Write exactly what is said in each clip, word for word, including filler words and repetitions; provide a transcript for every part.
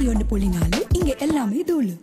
நூத்தி ஒன்று புள்ளி நாலு இங்க எல்லாமே தூளு.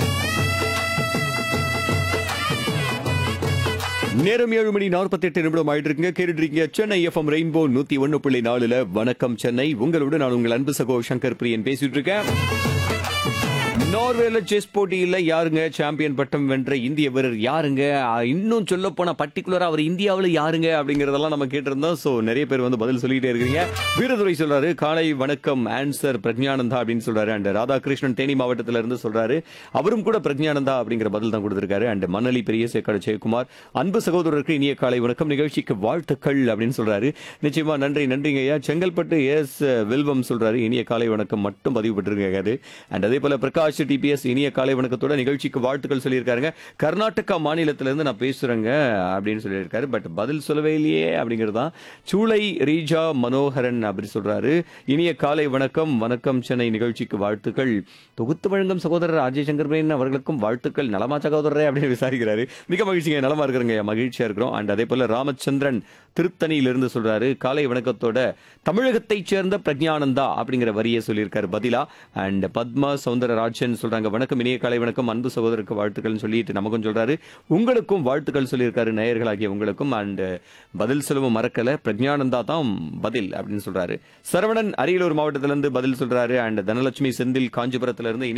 நேரம் ஏழு மணி நாற்பத்தி எட்டு நிமிடம் ஆயிட்டு இருக்குங்க. கேட்டுட்டு இருக்கீங்க சென்னை எஃப்எம் ரெயின்போ நூத்தி ஒன்னு புள்ளி நாலுல வணக்கம் சென்னை. உங்களோட நான் உங்கள் அன்பு சகோ சங்கர் பிரியன் பேசிட்டு இருக்கேன். நார்வேல செஸ் போட்டியில் யாருங்க சாம்பியன் பட்டம் வென்ற இந்திய வீரர் யாருங்க, இன்னும் சொல்ல போனா பர்டிகுலரா அவர் இந்தியாவில் யாருங்க அப்படிங்கறதெல்லாம் நம்ம கேட்டிருந்தோம். சோ நிறைய பேர் வந்து பதில் சொல்லிட்டே இருக்கீங்க. வீரதுரை சொல்றாரு காலை வணக்கம், ஆன்சர் பிரக்ஞானந்தா அப்படின்னு சொல்றாரு. அண்ட் ராதாகிருஷ்ணன் தேனி மாவட்டத்தில இருந்து சொல்றாரு அவரும் கூட பிரக்ஞானந்தா அப்படிங்கிற பதில் தான் கொடுத்திருக்காரு. அண்ட் மணலி பெரிய சேக்காடு ஜெயக்குமார் அன்பு சகோதரருக்கு இனிய காலை வணக்கம், நிகழ்ச்சிக்கு வாழ்த்துக்கள் அப்படின்னு சொல்றாரு. நிச்சயமா நன்றி நன்றிங்க ஐயா. செங்கல்பட்டு எஸ் வில்வம் சொல்றாரு இனிய காலை வணக்கம் மட்டும் பதிவு பெற்றிருக்காரு. அண்ட் அதே போல பிரகாஷ் டிபிஎஸ் இனிய காலை வணக்கத்தோட நிகழ்ச்சிக்கு வாழ்த்துக்கள் சொல்லியிருக்காருங்க. கர்நாடகா மாநிலத்திலிருந்து நான் பேசுறேங்க அப்படின்னு சொல்லியிருக்காரு. பட் பதில் சொல்லவே இல்லையே அப்படிங்கிறது தான். சூளை ரீஜா மனோகரன் அப்படி சொல்றாரு இனிய காலை வணக்கம், வணக்கம் சென்னை நிகழ்ச்சிக்கு வாழ்த்துக்கள். தொகுத்து வழங்கும் சகோதரர் அஜய் சங்கர் பிரேன் அவர்களுக்கும் வாழ்த்துக்கள். நலமா சகோதரரே அப்படின்னு விசாரிக்கிறாரு. மிக மகிழ்ச்சிங்க, நலமா இருக்கிறங்க, மகிழ்ச்சியா இருக்கிறோம். அண்ட் அதே போல ராமச்சந்திரன் திருத்தணியிலிருந்து சொல்றாரு காலை வணக்கத்தோட தமிழகத்தைச் சேர்ந்த பிரக்ஞானந்தா அப்படிங்கிற வரியை சொல்லியிருக்காரு பதிலா. அண்ட் பத்மா சௌந்தரராஜன் சொல்றாங்க வணக்கம் இனிய காலை வணக்கம், அன்பு சகோதரருக்கு வாழ்த்துக்கள் சொல்லிட்டு நமக்கும் சொல்றாரு உங்களுக்கும் வாழ்த்துக்கள் சொல்லியிருக்காரு நேயர்களாகிய உங்களுக்கும். அண்ட் பதில் சொல்லவும் மறக்கல, பிரக்ஞானந்தா தான் பதில் அப்படின்னு சொல்றாரு. சரவணன் அரியலூர் மாவட்டத்திலிருந்து பதில் சொல்றாரு. அண்ட் தனலட்சுமி செந்தில் காஞ்சிபுரத்திலிருந்து